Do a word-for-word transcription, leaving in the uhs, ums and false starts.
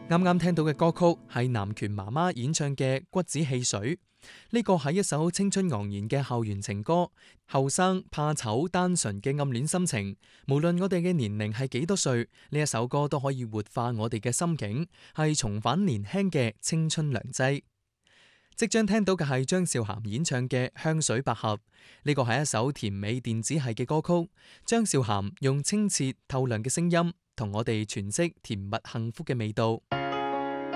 啱啱聽到嘅歌曲係南拳媽媽演唱嘅《骨子汽水》，呢個係一首青春昂然嘅校園情歌，後生怕醜單純嘅暗戀心情。無論我哋嘅年齡係幾多歲，呢一首歌都可以活化我哋嘅心境，係重返年輕嘅青春良劑。即將聽到嘅係張韶涵演唱嘅《香水百合》，呢個係一首甜美電子系嘅歌曲。張韶涵用清澈透亮嘅聲音，同我哋詮釋甜蜜幸福嘅味道。